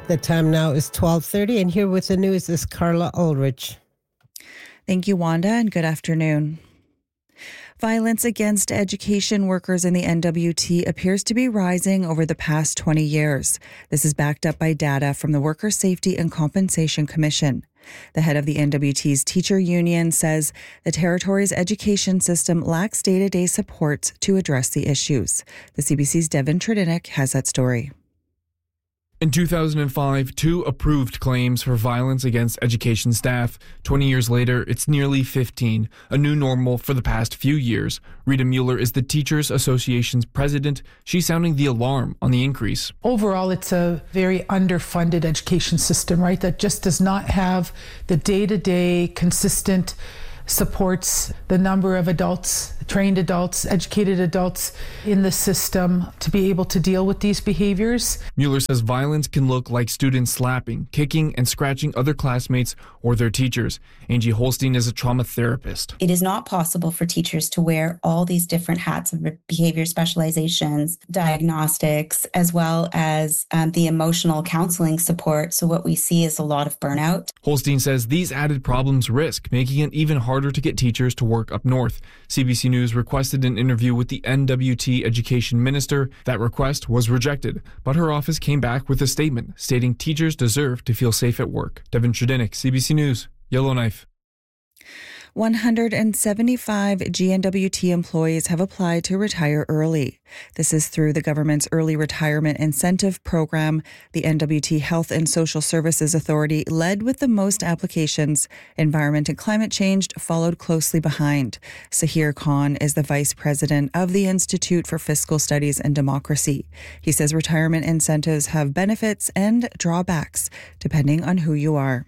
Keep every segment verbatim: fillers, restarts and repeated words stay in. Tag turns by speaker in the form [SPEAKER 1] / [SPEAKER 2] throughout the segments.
[SPEAKER 1] The time now is twelve thirty, and here with the news is Carla Ulrich.
[SPEAKER 2] Thank you, Wanda, and good afternoon. Violence against education workers in the N W T appears to be rising over the past twenty years. This is backed up by data from the Worker Safety and Compensation Commission. The head of the N W T's teacher union says the territory's education system lacks day-to-day supports to address the issues. The C B C's Devin Tredinnick has that story.
[SPEAKER 3] In two thousand five, two approved claims for violence against education staff. twenty years later, it's nearly fifteen, a new normal for the past few years. Rita Mueller is the Teachers Association's president. She's sounding the alarm on the increase.
[SPEAKER 4] Overall, it's a very underfunded education system, right, that just does not have the day-to-day consistent supports the number of adults, trained adults, educated adults in the system to be able to deal with these behaviors.
[SPEAKER 3] Mueller says violence can look like students slapping, kicking, and scratching other classmates or their teachers. Angie Holstein is a trauma therapist.
[SPEAKER 5] It is not possible for teachers to wear all these different hats of behavior specializations, diagnostics, as well as um, the emotional counseling support. So what we see is a lot of burnout.
[SPEAKER 3] Holstein says these added problems risk making it even harder to get teachers to work up north. C B C News requested an interview with the N W T education minister. That request was rejected, but her office came back with a statement stating teachers deserve to feel safe at work. Devin Tredinnick, C B C News, Yellowknife.
[SPEAKER 2] one hundred seventy-five G N W T employees have applied to retire early. This is through the government's Early Retirement Incentive Program. The N W T Health and Social Services Authority led with the most applications. Environment and Climate Change followed closely behind. Sahir Khan is the vice president of the Institute for Fiscal Studies and Democracy. He says retirement incentives have benefits and drawbacks, depending on who you are.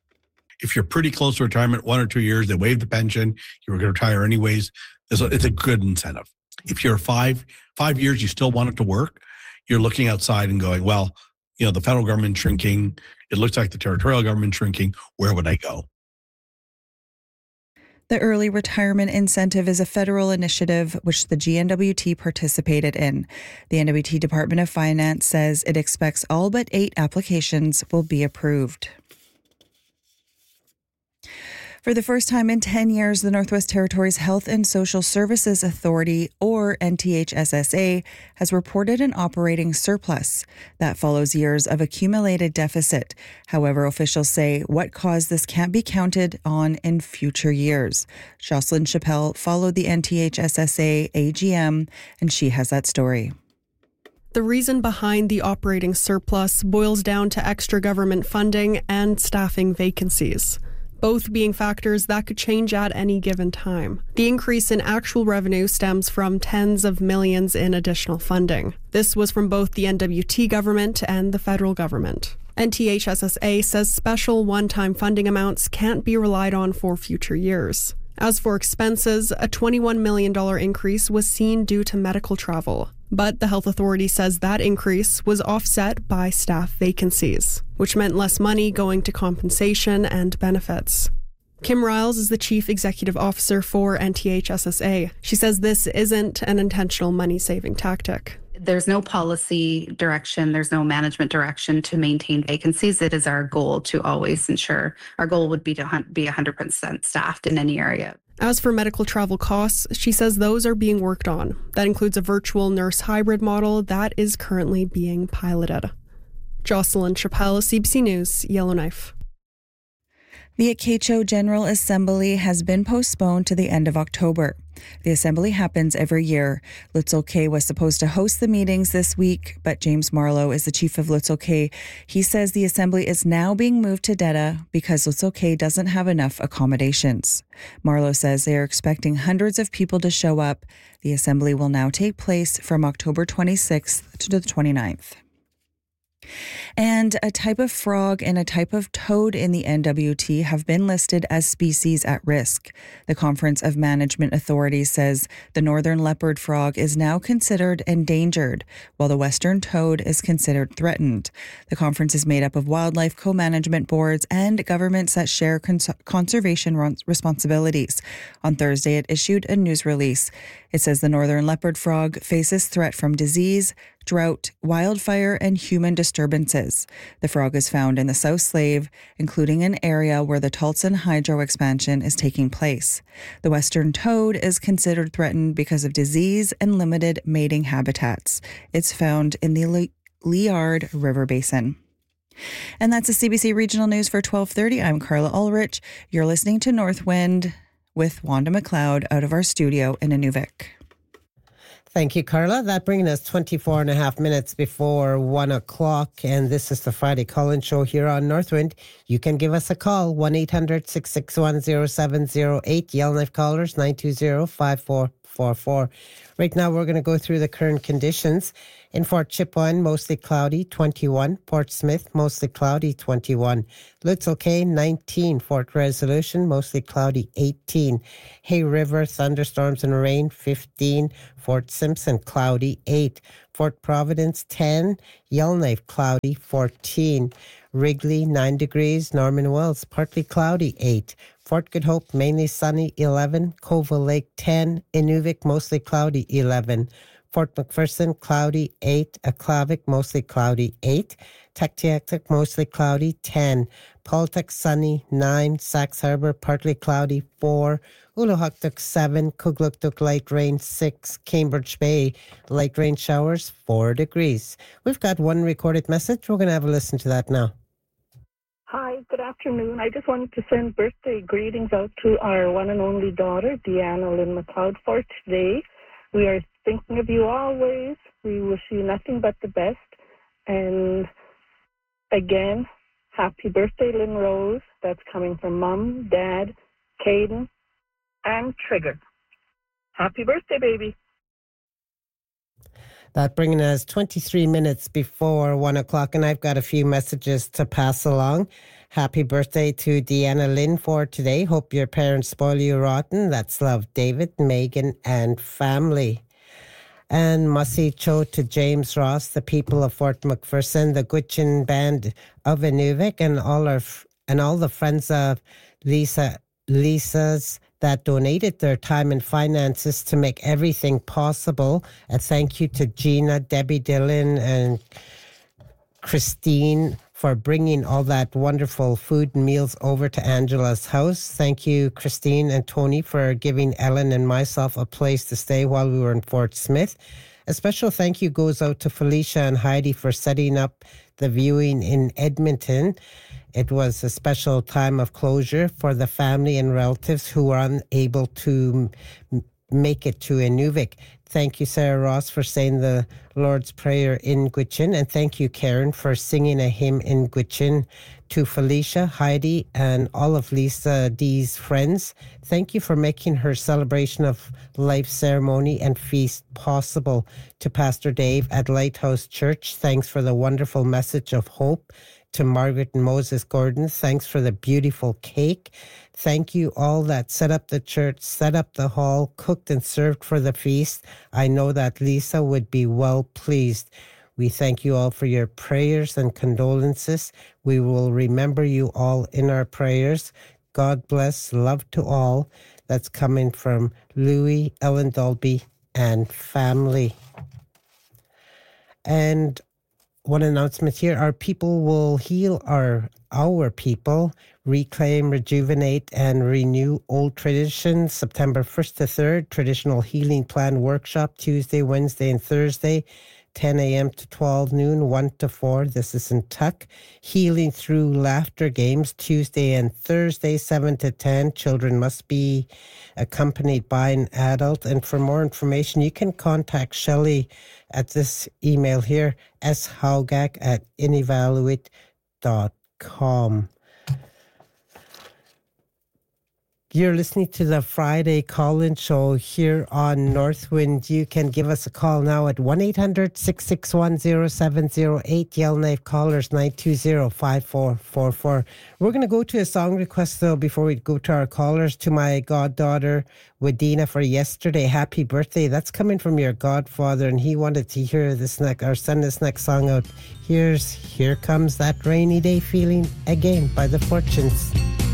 [SPEAKER 6] If you're pretty close to retirement, one or two years, they waive the pension, you were going to retire anyways. It's a, it's a good incentive. If you're five, five years, you still want it to work, you're looking outside and going, well, you know, the federal government shrinking, it looks like the territorial government shrinking, where would I go?
[SPEAKER 2] The Early Retirement Incentive is a federal initiative which the G N W T participated in. The N W T Department of Finance says it expects all but eight applications will be approved. For the first time in ten years, the Northwest Territories Health and Social Services Authority, or N T H S S A, has reported an operating surplus. That follows years of accumulated deficit. However, officials say what caused this can't be counted on in future years. Jocelyn Chappelle followed the N T H S S A A G M, and she has that story.
[SPEAKER 7] The reason behind the operating surplus boils down to extra government funding and staffing vacancies, both being factors that could change at any given time. The increase in actual revenue stems from tens of millions in additional funding. This was from both the N W T government and the federal government. N T H S S A says special one-time funding amounts can't be relied on for future years. As for expenses, a twenty-one million dollars increase was seen due to medical travel. But the health authority says that increase was offset by staff vacancies, which meant less money going to compensation and benefits. Kim Riles is the chief executive officer for N T H S S A. She says this isn't an intentional money-saving tactic.
[SPEAKER 8] There's no policy direction, there's no management direction to maintain vacancies. It is our goal to always ensure, our goal would be to be one hundred percent staffed in any area.
[SPEAKER 7] As for medical travel costs, she says those are being worked on. That includes a virtual nurse hybrid model that is currently being piloted. Jocelyn Chappelle, C B C News, Yellowknife.
[SPEAKER 2] The Acacho General Assembly has been postponed to the end of October. The assembly happens every year. Lutzel Kay was supposed to host the meetings this week, but James Marlowe is the chief of Lutzel Kay. He says the assembly is now being moved to Deda because Lutzel Kay doesn't have enough accommodations. Marlowe says they are expecting hundreds of people to show up. The assembly will now take place from October twenty-sixth to the twenty-ninth. And a type of frog and a type of toad in the N W T have been listed as species at risk. The Conference of Management Authorities says the northern leopard frog is now considered endangered, while the western toad is considered threatened. The conference is made up of wildlife co-management boards and governments that share cons- conservation responsibilities. On Thursday, it issued a news release. It says the northern leopard frog faces threat from disease, drought, wildfire, and human disturbances. The frog is found in the South Slave, including an area where the Tulsan hydro expansion is taking place. The western toad is considered threatened because of disease and limited mating habitats. It's found in the Le- Liard River Basin. And that's the C B C Regional News for twelve thirty. I'm Carla Ulrich. You're listening to Northwind with Wanda McLeod out of our studio in Inuvik.
[SPEAKER 1] Thank you, Carla. That brings us twenty-four and a half minutes before one o'clock. And this is the Friday Call-In Show here on Northwind. You can give us a call, one eight hundred six six one zero seven zero eight. Yellowknife callers, nine two zero five four four four. Right now, we're going to go through the current conditions. In Fort Chipewyan, mostly cloudy, twenty-one. Port Smith, mostly cloudy, twenty-one. Little Cay, nineteen. Fort Resolution, mostly cloudy, eighteen. Hay River, thunderstorms and rain, fifteen. Fort Simpson, cloudy, eight. Fort Providence, ten. Yellowknife, cloudy, fourteen. Wrigley, nine degrees. Norman Wells, partly cloudy, eight. Fort Good Hope, mainly sunny, eleven. Covell Lake, ten. Inuvik, mostly cloudy, eleven. Fort McPherson, cloudy, eight. Aklavik, mostly cloudy, eight. Tuktoyaktuk, mostly cloudy, ten. Paultuck, sunny, nine. Sax Harbor, partly cloudy, four. Uluhaktuk, seven. Kugluktuk, light rain, six. Cambridge Bay, light rain showers, four degrees. We've got one recorded message. We're going to have a listen to that now.
[SPEAKER 9] Hi, good afternoon. I just wanted to send birthday greetings out to our one and only daughter, Deanna Lynn McLeod, for today. We are thinking of you always. We wish you nothing but the best. And again, happy birthday, Lynn Rose. That's coming from Mom, Dad, Caden, and Trigger. Happy birthday, baby.
[SPEAKER 1] That bringing us twenty-three minutes before one o'clock, and I've got a few messages to pass along. Happy birthday to Deanna Lynn for today. Hope your parents spoil you rotten. That's love, David, Megan, and family. And Mussy Cho to James Ross, the people of Fort McPherson, the Gwich'in Band of Inuvik, and all our and all the friends of Lisa Lisa's that donated their time and finances to make everything possible. A thank you to Gina, Debbie Dillon, and Christine for bringing all that wonderful food and meals over to Angela's house. Thank you, Christine and Tony, for giving Ellen and myself a place to stay while we were in Fort Smith. A special thank you goes out to Felicia and Heidi for setting up the viewing in Edmonton. It was a special time of closure for the family and relatives who were unable to m- make it to Inuvik. Thank you, Sarah Ross, for saying the Lord's Prayer in Gwich'in. And thank you, Karen, for singing a hymn in Gwich'in. To Felicia, Heidi, and all of Lisa D's friends, thank you for making her celebration of life ceremony and feast possible. To Pastor Dave at Lighthouse Church, thanks for the wonderful message of hope. To Margaret and Moses Gordon, thanks for the beautiful cake. Thank you all that set up the church, set up the hall, cooked and served for the feast. I know that Lisa would be well pleased. We thank you all for your prayers and condolences. We will remember you all in our prayers. God bless, love to all. That's coming from Louis, Ellen Dolby, and family. And one announcement here, our people will heal our our people, reclaim, rejuvenate, and renew old traditions. September first to third, Traditional Healing Plan Workshop, Tuesday, Wednesday, and Thursday, ten a.m. to twelve noon, one to four. This is in Tuck. Healing Through Laughter Games, Tuesday and Thursday, seven to ten. Children must be accompanied by an adult. And for more information, you can contact Shelley at this email here, shaugak at inevaluate dot com. You're listening to the Friday Call-In Show here on Northwind. You can give us a call now at one eight hundred six six one zero seven zero eight. Yellowknife callers nine two zero five four four four. We're going to go to a song request, though, before we go to our callers. To my goddaughter, Wadina, for yesterday. Happy birthday. That's coming from your godfather, and he wanted to hear this next, or send this next song out. Here's Here Comes That Rainy Day Feeling Again by The Fortunes.